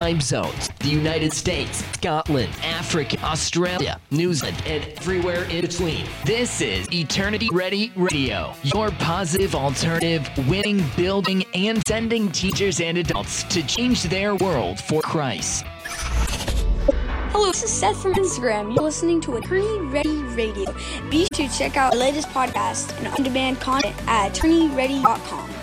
time zones: the United States, Scotland, Africa, Australia, New Zealand, and everywhere in between. This is Eternity Ready Radio, your positive alternative, winning, building, and sending teachers and adults to change their world for Christ. Hello, this is Seth from Instagram. You're listening to Eternity Ready Radio. Be sure to check out our latest podcast and on-demand content at eternityready.com.